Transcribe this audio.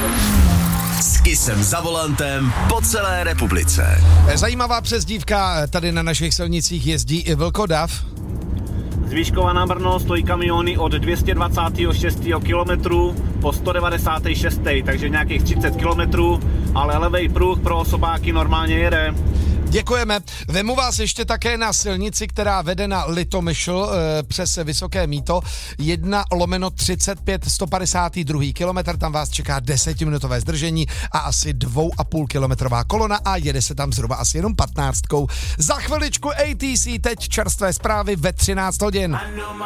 S Kissem za volantem po celé republice. Zajímavá přezdívka, tady na našich silnicích jezdí i vlkodav. Z Výškova na Brno stojí kamiony od 226. kilometru po 196. takže nějakých 30 kilometrů, ale levej pruh pro osobáky normálně jede. Děkujeme. Vemu vás ještě také na silnici, která vede na Litomyšl přes Vysoké Mýto. 1/35 152. kilometr, tam vás čeká 10minutové zdržení a asi 2,5 kilometrová kolona a jede se tam zhruba asi jenom 15. Za chviličku ATC, teď čerstvé zprávy ve 13 hodin.